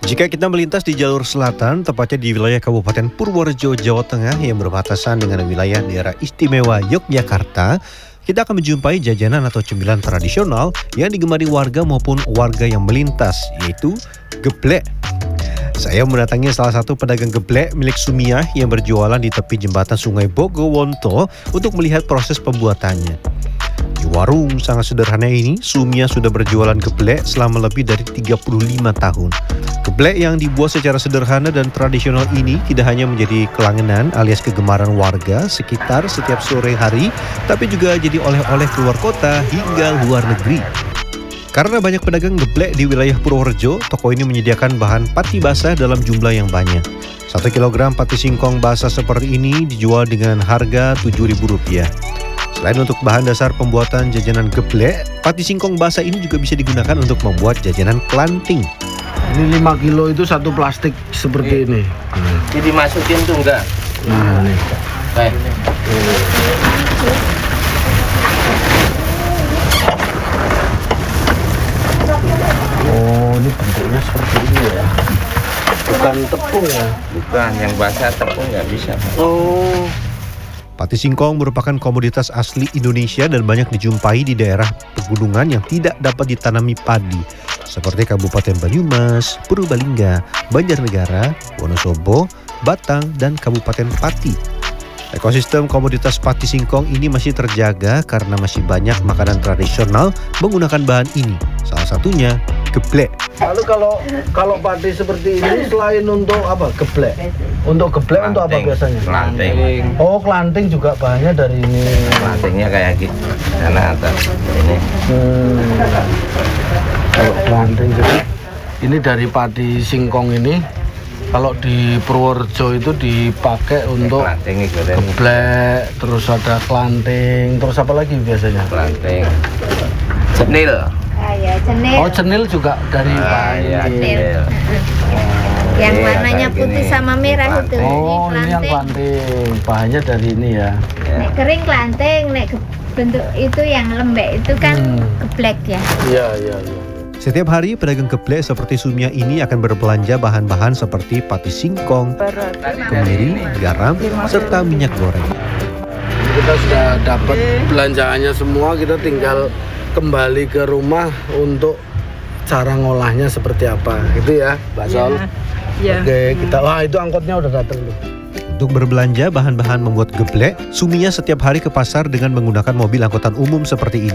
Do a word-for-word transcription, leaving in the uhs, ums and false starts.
Jika kita melintas di jalur selatan, tepatnya di wilayah Kabupaten Purworejo, Jawa Tengah yang berbatasan dengan wilayah daerah istimewa Yogyakarta, kita akan menjumpai jajanan atau cemilan tradisional yang digemari warga maupun warga yang melintas, yaitu geblek. Saya mendatangi salah satu pedagang geblek milik Sumiah yang berjualan di tepi jembatan Sungai Bogowonto untuk melihat proses pembuatannya. Di warung sangat sederhana ini, Sumiah sudah berjualan geblek selama lebih dari tiga puluh lima tahun. Geblek yang dibuat secara sederhana dan tradisional ini tidak hanya menjadi kelangenan alias kegemaran warga sekitar setiap sore hari, tapi juga jadi oleh-oleh keluar kota hingga luar negeri. Karena banyak pedagang geblek di wilayah Purworejo, toko ini menyediakan bahan pati basah dalam jumlah yang banyak. Satu kilogram pati singkong basah seperti ini dijual dengan harga tujuh ribu rupiah. Selain untuk bahan dasar pembuatan jajanan geblek, pati singkong basah ini juga bisa digunakan untuk membuat jajanan klanting. Ini lima kilo itu satu plastik seperti ini. Hmm. Jadi masukin tuh enggak? Nah, nih. Baik. Oh, ini bentuknya seperti ini ya. Bukan tepung ya? Bukan, yang basah tepung nggak bisa. Oh. Pati singkong merupakan komoditas asli Indonesia dan banyak dijumpai di daerah pegunungan yang tidak dapat ditanami padi, seperti Kabupaten Banyumas, Purbalingga, Banjarnegara, Wonosobo, Batang, dan Kabupaten Pati. Ekosistem komoditas pati singkong ini masih terjaga karena masih banyak makanan tradisional menggunakan bahan ini. Salah satunya geblek. Lalu kalau kalau pati seperti ini selain untuk apa? Geblek. Untuk geblek untuk apa biasanya? Klanting. Oh, klanting juga bahannya dari ini. Klantingnya kayak gitu. Karena atas ini. Hmm. Kalau klanting juga ini dari pati singkong ini. Kalau di Purworejo itu dipakai untuk geblek, terus ada klanting, terus apa lagi biasanya? Klanting. Cenil. Ah, ya, cenil. Oh, cenil juga dari ah, ya, cenil. Oh, yang warnanya putih sama merah itu. Oh, ini, ini yang klanting. Bahannya dari ini ya. Nek kering klanting, nek bentuk itu yang lembek itu kan hmm. geblek ya. Iya, iya, iya. Setiap hari pedagang geblek seperti Sumiah ini akan berbelanja bahan-bahan seperti pati singkong, kemiri, garam, serta minyak goreng. Kita sudah dapat belanjaannya semua, kita tinggal kembali ke rumah untuk cara ngolahnya seperti apa, gitu ya, Mbak Sol. Ya. Oke, kita wah itu angkotnya udah datang tuh. Untuk berbelanja bahan-bahan membuat geblek, Sumiah setiap hari ke pasar dengan menggunakan mobil angkutan umum seperti ini.